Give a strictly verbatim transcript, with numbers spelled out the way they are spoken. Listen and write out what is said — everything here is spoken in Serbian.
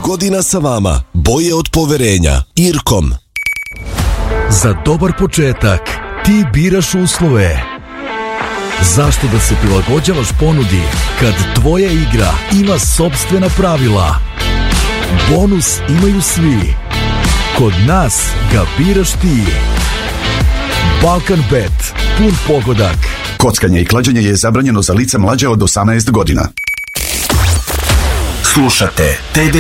godina sa vama. Boje od poverenja. Irkom. Za dobar početak ti biraš uslove. Zašto da se prilagođavaš ponudi kad tvoja igra ima sopstvena pravila? Bonus imaju svi. Kod nas ga biraš ti. Balkanbet. Pun pogodak. Kockanje i klađenje je zabranjeno za lica mlađe od osamnaest godina. Slušate T D